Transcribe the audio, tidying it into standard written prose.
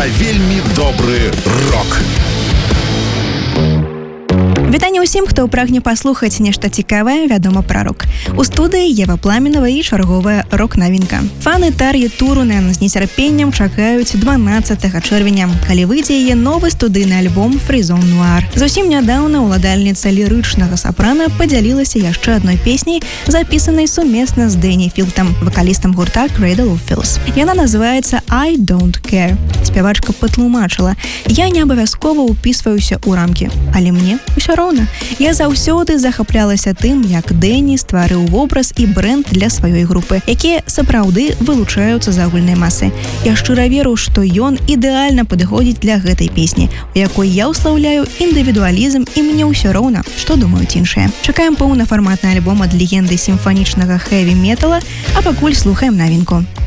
на вельмі добры рок. Вітанне ўсім, хто прагне паслухаць нешта цікавае, вядома пра рок. У студыі Ева Пламенова і чарговая рок-навінка. Фаны Тар'і Турунен з нецярпеннем чакаюць 12 чэрвеня, калі выйдзе яе новы студыйны альбом «Фрізон Нуар». Зусім нядаўна ўладальніца лірычнага сапрана падзялілася яшчэ адной песняй, запісанай сумесна з Дэні Філтам, вакалістам гурта Cradle of Filth. Яна называецца «I Don't Care». Спявачка патлумачыла: «Я не абавязкова ўпісваюся ў рамкі, але мне ўсё роўна. Я заўсёды захаплялася тым, як Дэні стварыў вобраз і брэнд для сваёй групы, якія сапраўды вылучаюцца з агульнай масы. Я шчыра веру, што ён ідэальна падыходзіць для гэтай песні, у якой я ўслаўляю індывідуалізм, і мне ўсё роўна, што думаюць іншыя». Чакаем поўнафарматны альбом ад легенды сімфанічнага хэві-метала, а пакуль слухаем навінку.